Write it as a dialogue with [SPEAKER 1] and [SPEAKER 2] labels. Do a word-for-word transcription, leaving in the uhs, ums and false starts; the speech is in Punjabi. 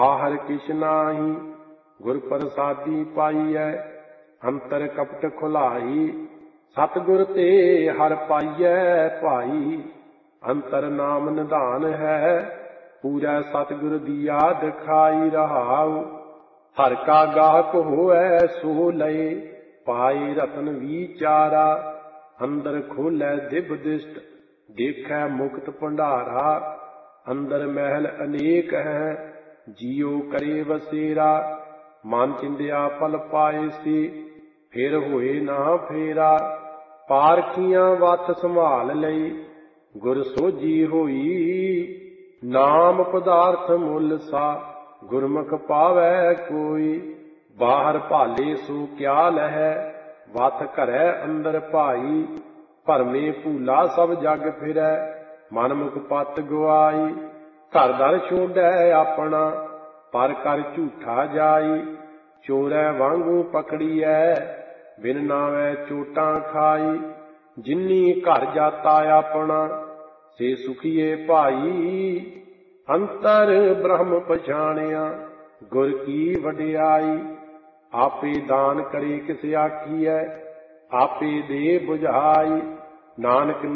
[SPEAKER 1] ਬਾਹਰ ਕਿਛ ਨਾਹੀ ਗੁਰ ਪ੍ਰਸਾਦੀ ਪਾਈਐ। ਅੰਤਰ ਕਪਟ ਖੁਲਾਈ ਸਤਿਗੁਰ ਤੇ ਹਰ ਪਾਈਐ ਭਾਈ। ਅੰਤਰ ਨਾਮ ਨਿਧਾਨ ਹੈ ਪੂਜੈ ਸਤਿਗੁਰ ਦੀਆ ਦਿਖਾਈ ਰਹਾਉ। ਹਰ ਕਾ ਗਾਹਕ ਹੋਐ ਸੋ ਲਏ ਪਾਏ ਰਤਨ ਵਿਚਾਰਾ। ਅੰਦਰ ਖੋਲੈ ਦਿਵ ਦਿਸ਼ਟ ਦੇਖੈ ਮੁਕਤ ਭੰਡਾਰਾ। ਅੰਦਰ ਮਹਿਲ ਅਨੇਕ ਹੈ ਜੀਉ ਕਰੇ ਵਸੇਰਾ। ਮਨ ਚਿੰਦਿਆ ਪਲ ਪਾਏ ਸੀ ਫਿਰ ਹੋਏ ਨਾ ਫੇਰਾ। ਪਾਰਖੀਆਂ ਵੱਥ ਸੰਭਾਲ ਲਈ ਗੁਰ ਸੋਝੀ ਹੋਈ। ਨਾਮ ਪਦਾਰਥ ਮੁੱਲ ਸਾ ਗੁਰਮੁਖ ਪਾਵੈ ਕੋਈ। ਬਾਹਰ ਭਾਲੇ ਸੋ ਕਿਆ ਲਹੈ ਵੱਥ ਘਰੈ ਅੰਦਰ ਭਾਈ। ਭਰਮੇ ਭੂਲਾ ਸਭ ਜਗ ਫਿਰੈ ਮਨ ਮੁਖ ਪਤ ਗਵਾਈ। ਘਰ ਦਰ ਛੋਡੈ ਆਪਣਾ ਪਰ ਕਰ ਝੂਠਾ ਜਾਈ। ਚੋਰੈ ਵਾਂਗੂ ਪਕੜੀਐ ਬਿਨ ਨਾਵੈ ਚੋਟਾਂ ਖਾਈ। ਜਿਨੀ ਘਰ ਜਾਤਾ ਆਪਣਾ ਸੇ ਸੁਖੀਏ ਭਾਈ। ਅੰਤਰ ਬ੍ਰਹਮ ਪਛਾਣਿਆ ਗੁਰ ਕੀ ਵਡਿਆਈ। ਆਪੇ ਦਾਨ ਕਰੇ ਕਿਸ ਆਖੀਐ ਆਪੇ ਦੇ ਬੁਝਾਈ। ਨਾਨਕ